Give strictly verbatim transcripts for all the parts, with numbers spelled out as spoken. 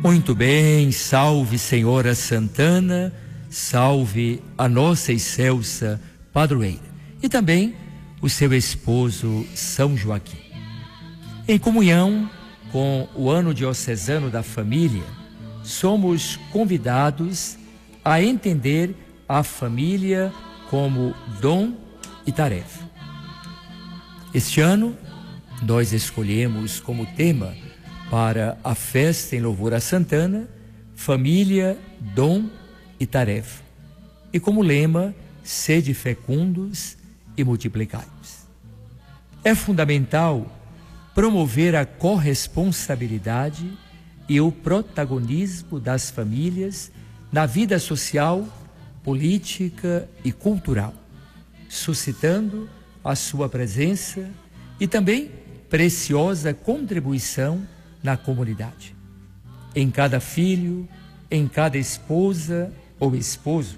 Muito bem, salve Senhora Santana, salve a nossa excelsa padroeira e também o seu esposo São Joaquim. Em comunhão com o ano diocesano da família, somos convidados a entender a família como dom e tarefa. Este ano, nós escolhemos como tema para a festa em louvor a Santana, família, dom e tarefa. E como lema, sede fecundos e multiplicai-vos. É fundamental promover a corresponsabilidade e o protagonismo das famílias na vida social, política e cultural, suscitando a sua presença e também preciosa contribuição na comunidade. Em cada filho, em cada esposa ou esposo.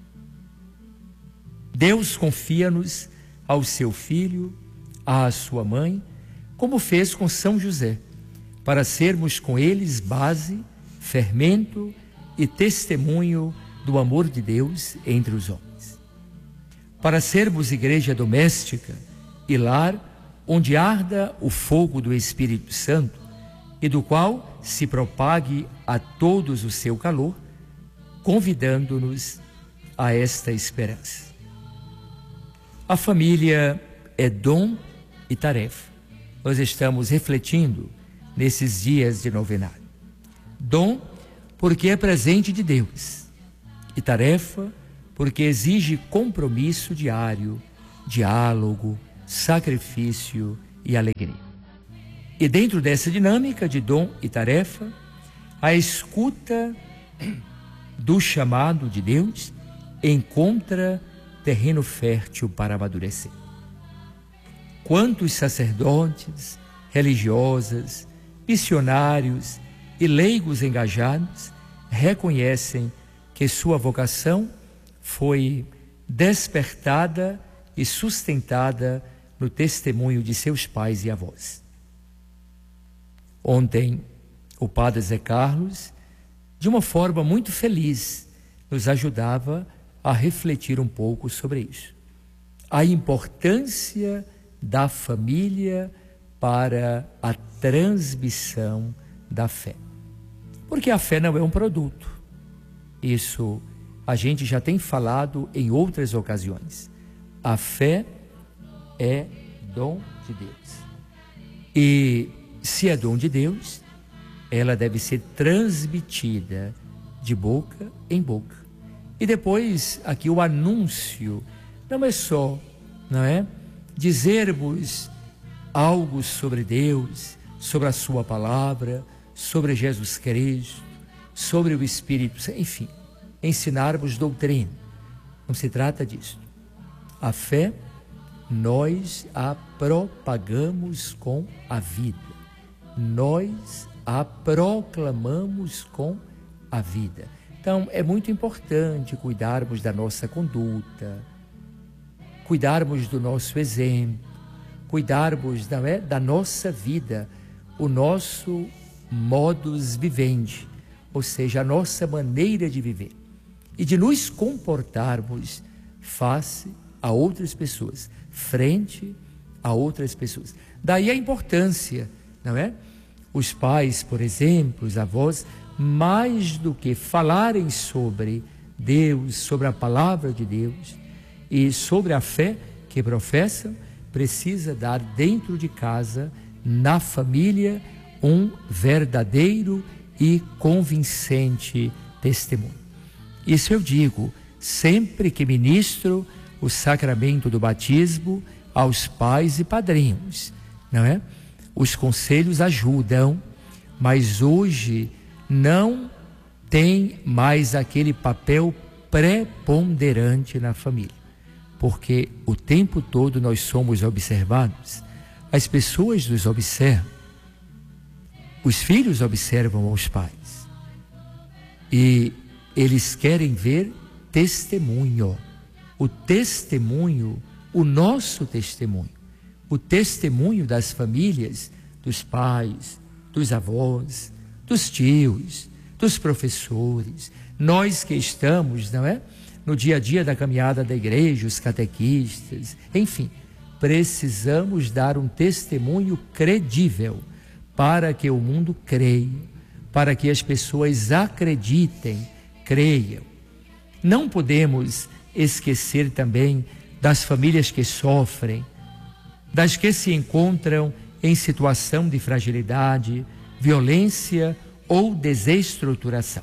Deus confia-nos ao seu filho, à sua mãe, como fez com São José, para sermos com eles base, fermento e testemunho do amor de Deus entre os homens. Para sermos igreja doméstica e lar onde arda o fogo do Espírito Santo, e do qual se propague a todos o seu calor, convidando-nos a esta esperança. A família é dom e tarefa. Nós estamos refletindo nesses dias de novenário. Dom, porque é presente de Deus, e tarefa, porque exige compromisso diário, diálogo, sacrifício e alegria. E dentro dessa dinâmica de dom e tarefa, a escuta do chamado de Deus encontra terreno fértil para amadurecer. Quantos sacerdotes, religiosas, missionários e leigos engajados reconhecem que sua vocação foi despertada e sustentada no testemunho de seus pais e avós. Ontem, o padre Zé Carlos, de uma forma muito feliz, nos ajudava a refletir um pouco sobre isso. A importância da família para a transmissão da fé. Porque a fé não é um produto. Isso a gente já tem falado em outras ocasiões. A fé é dom de Deus. E se é dom de Deus, ela deve ser transmitida de boca em boca. E depois, aqui o anúncio, não é só, não é, dizermos algo sobre Deus, sobre a sua palavra, sobre Jesus Cristo, sobre o Espírito Santo, enfim, ensinarmos doutrina. Não se trata disso. A fé, nós a propagamos com a vida. Nós a proclamamos com a vida. Então, é muito importante cuidarmos da nossa conduta, cuidarmos do nosso exemplo, cuidarmos da, é, da nossa vida, o nosso modus vivendi, ou seja, a nossa maneira de viver e de nos comportarmos face a outras pessoas, frente a outras pessoas. Daí a importância, não é? Os pais, por exemplo, os avós, mais do que falarem sobre Deus, sobre a palavra de Deus e sobre a fé que professam, precisa dar dentro de casa, na família, um verdadeiro e convincente testemunho. Isso eu digo sempre que ministro o sacramento do batismo aos pais e padrinhos, não é? Os conselhos ajudam, mas hoje não tem mais aquele papel preponderante na família, porque o tempo todo nós somos observados, as pessoas nos observam, os filhos observam aos pais e eles querem ver testemunho, o testemunho, o nosso testemunho, o testemunho das famílias, dos pais, dos avós, dos tios, dos professores, nós que estamos, não é, no dia a dia da caminhada da igreja, os catequistas, enfim, precisamos dar um testemunho credível para que o mundo creia, para que as pessoas acreditem, creiam. Não podemos esquecer também das famílias que sofrem, das que se encontram em situação de fragilidade, violência ou desestruturação.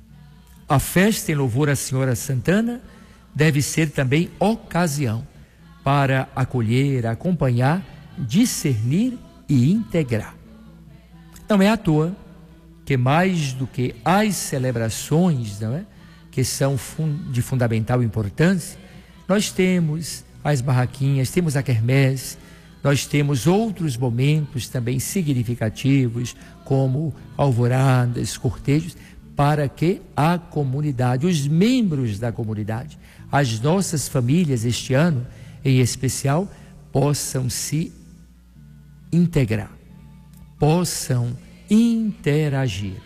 A festa em louvor à Senhora Santana deve ser também ocasião para acolher, acompanhar, discernir e integrar. Não é à toa que mais do que as celebrações, não é, que são de fundamental importância, nós temos as barraquinhas, temos a quermesse, nós temos outros momentos também significativos, como alvoradas, cortejos, para que a comunidade, os membros da comunidade, as nossas famílias este ano, em especial, possam se integrar, possam interagir.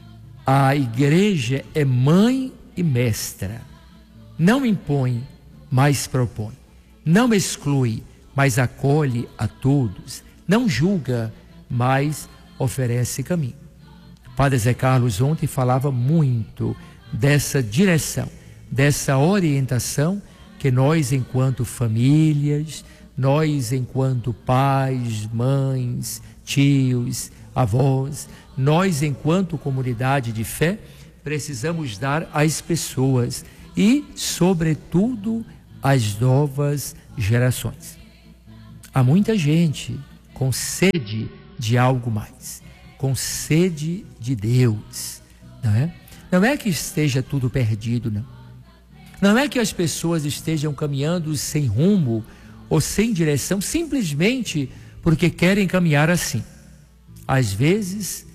A igreja é mãe e mestra, não impõe, mas propõe, não exclui, mas acolhe a todos, não julga, mas oferece caminho. Padre Zé Carlos ontem falava muito dessa direção, dessa orientação que nós, enquanto famílias, nós, enquanto pais, mães, tios, avós, nós, enquanto comunidade de fé, precisamos dar às pessoas e, sobretudo, às novas gerações. Há muita gente com sede de algo mais, com sede de Deus, não é? Não é que esteja tudo perdido, não. Não é que as pessoas estejam caminhando sem rumo ou sem direção, simplesmente porque querem caminhar assim. Às vezes,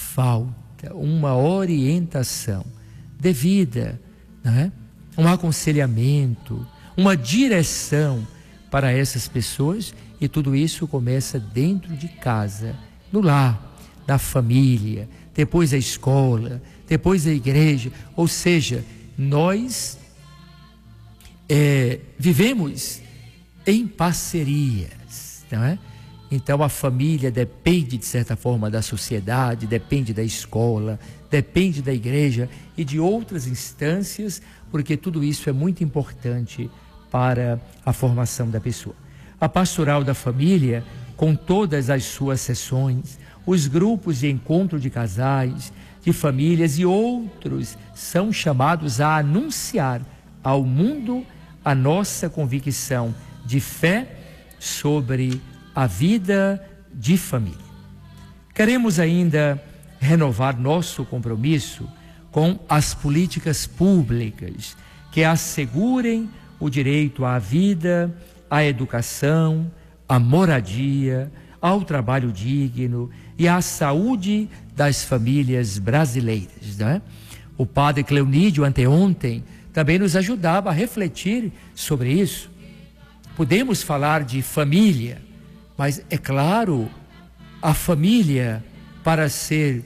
falta uma orientação devida, não é? Um aconselhamento, uma direção para essas pessoas, e tudo isso começa dentro de casa, no lar, na família, depois a escola, depois a igreja. Ou seja, nós é, vivemos em parcerias, não é? Então a família depende de certa forma da sociedade, depende da escola, depende da igreja e de outras instâncias, porque tudo isso é muito importante para a formação da pessoa. A pastoral da família, com todas as suas sessões, os grupos de encontro de casais, de famílias e outros, são chamados a anunciar ao mundo a nossa convicção de fé sobre a vida de família. Queremos ainda renovar nosso compromisso com as políticas públicas que assegurem o direito à vida, à educação, à moradia, ao trabalho digno e à saúde das famílias brasileiras, não é? O padre Cleonídio, anteontem, também nos ajudava a refletir sobre isso. Podemos falar de família, mas é claro, a família, para ser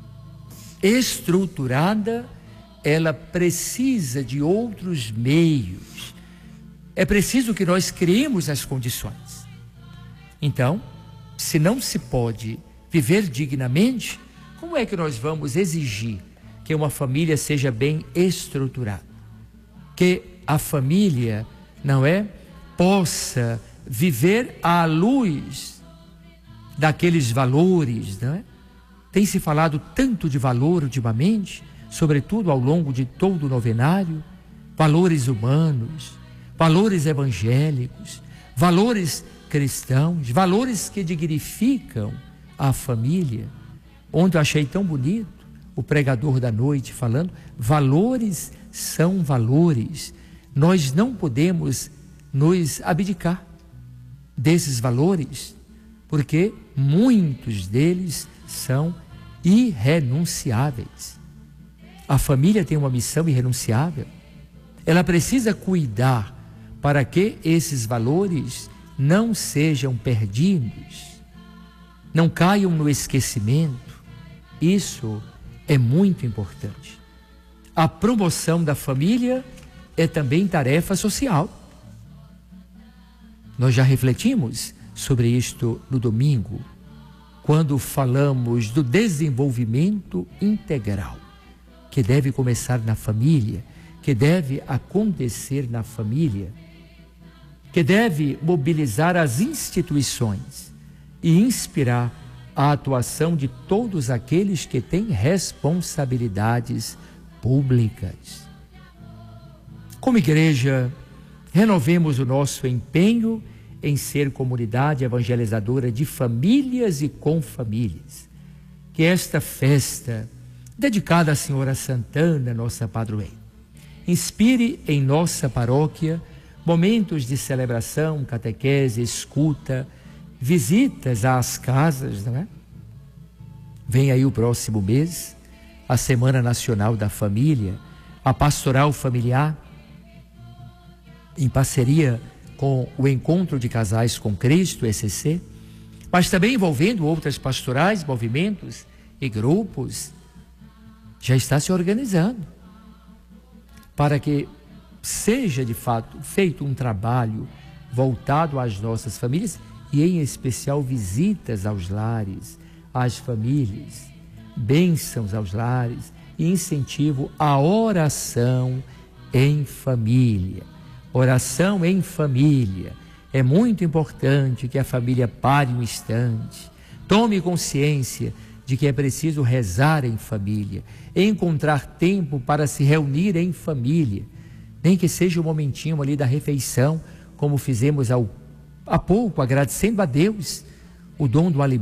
estruturada, ela precisa de outros meios. É preciso que nós criemos as condições. Então, se não se pode viver dignamente, como é que nós vamos exigir que uma família seja bem estruturada? Que a família, não é, possa viver à luz daqueles valores, não é? Tem se falado tanto de valor ultimamente, sobretudo ao longo de todo o novenário, valores humanos, valores evangélicos, valores cristãos, valores que dignificam a família. Ontem eu achei tão bonito o pregador da noite falando, valores são valores. Nós não podemos nos abdicar desses valores, porque muitos deles são irrenunciáveis. A família tem uma missão irrenunciável. Ela precisa cuidar para que esses valores não sejam perdidos, não caiam no esquecimento. Isso é muito importante. A promoção da família é também tarefa social. Nós já refletimos sobre isto no domingo, quando falamos do desenvolvimento integral, que deve começar na família, que deve acontecer na família, que deve mobilizar as instituições e inspirar a atuação de todos aqueles que têm responsabilidades públicas. Como igreja, renovemos o nosso empenho em ser comunidade evangelizadora de famílias e com famílias. Que esta festa, dedicada à Senhora Santana, nossa padroeira, inspire em nossa paróquia momentos de celebração, catequese, escuta, visitas às casas, não é? Vem aí o próximo mês, a Semana Nacional da Família, a Pastoral Familiar, em parceria com o Encontro de Casais com Cristo, E C C, mas também envolvendo outras pastorais, movimentos e grupos, já está se organizando para que seja de fato feito um trabalho voltado às nossas famílias e em especial visitas aos lares, às famílias, bênçãos aos lares e incentivo à oração em família. Oração em família. É muito importante que a família pare um instante, tome consciência de que é preciso rezar em família, encontrar tempo para se reunir em família, nem que seja um momentinho ali da refeição, como fizemos ao, há pouco, agradecendo a Deus o dom do alimento.